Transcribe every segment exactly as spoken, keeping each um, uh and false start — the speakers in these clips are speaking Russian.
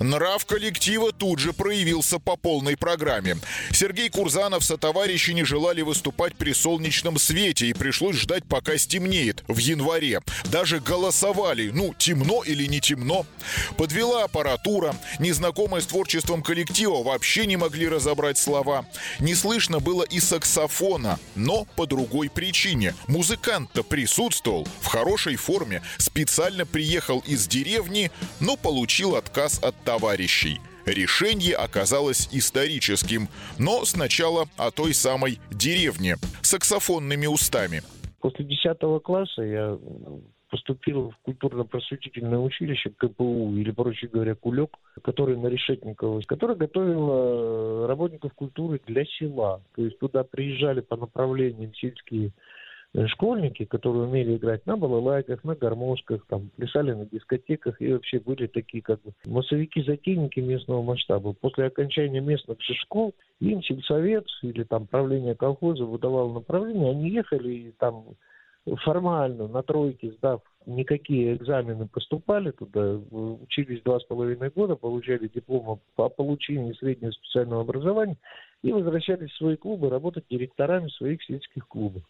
Нрав коллектива тут же проявился по полной программе. Сергей Курзанов сотоварищи не желали выступать при солнечном свете, и пришлось ждать, пока стемнеет в январе. Даже голосовали, ну, темно или не темно. Подвела аппаратура. Незнакомые с творчеством коллектива вообще не могли разобрать слова. Не слышно было и саксофона, но по другой причине. Музыкант-то присутствовал в хорошей форме, специально приехал из деревни, но получил отказ от товарищей. Решение оказалось историческим, но сначала о той самой деревне, саксофонными устами. После десятого класса я поступил в культурно-просветительное училище КПУ, или, проще говоря, Кулек, который на Решетниковой, который готовил работников культуры для села. То есть туда приезжали по направлениям сельские школьники, которые умели играть на балалайках, на гармошках, там, плясали на дискотеках и вообще были такие как бы массовики-затейники местного масштаба. После окончания местных школ им сельсовет или там правление колхоза выдавало направление, они ехали и там формально на тройке, сдав никакие экзамены, поступали туда, учились два с половиной года, получали диплом о получении среднего специального образования и возвращались в свои клубы работать директорами своих сельских клубов.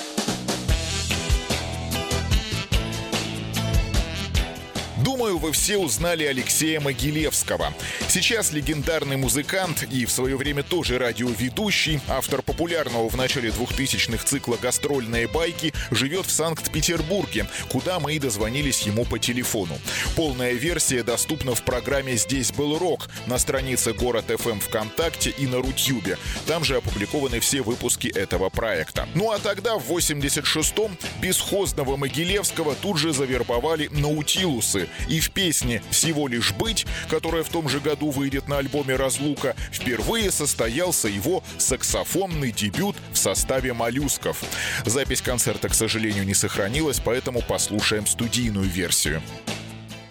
Думаю, вы все узнали Алексея Могилевского. Сейчас легендарный музыкант и в свое время тоже радиоведущий, автор популярного в начале двухтысячных цикла «Гастрольные байки», живет в Санкт-Петербурге, куда мы и дозвонились ему по телефону. Полная версия доступна в программе «Здесь был рок» на странице Город эф эм ВКонтакте и на Рутьюбе. Там же опубликованы все выпуски этого проекта. Ну а тогда, в восемьдесят шестом, бесхозного Могилевского тут же завербовали наутилусы. И в песне «Всего лишь быть», которая в том же году выйдет на альбоме «Разлука», впервые состоялся его саксофонный дебют в составе «Моллюсков». Запись концерта, к сожалению, не сохранилась, поэтому послушаем студийную версию.